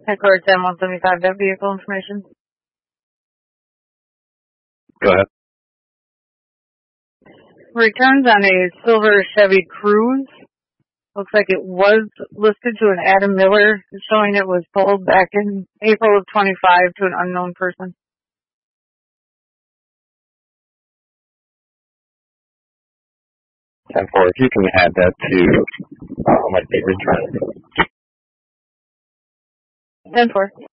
Headquarters 175, that vehicle information. Go ahead. Returns on a silver Chevy Cruze. Looks like it was listed to an Adam Miller, showing it was sold back in April of 25 to an unknown person. 10-4, if you can add that to my state return. 10-4.